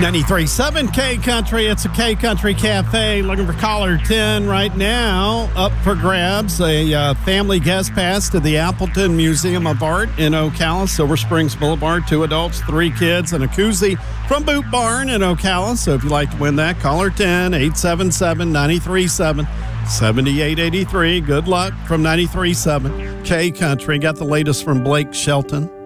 93.7 K Country. It's a K Country Cafe. Looking for caller 10 right now. Up for grabs. A family guest pass to the Appleton Museum of Art in Ocala, Silver Springs Boulevard. 2 adults, 3 kids, and a koozie from Boot Barn in Ocala. So if you'd like to win that, caller 10, 877-937-7883. Good luck from 93.7 K Country. Got the latest from Blake Shelton.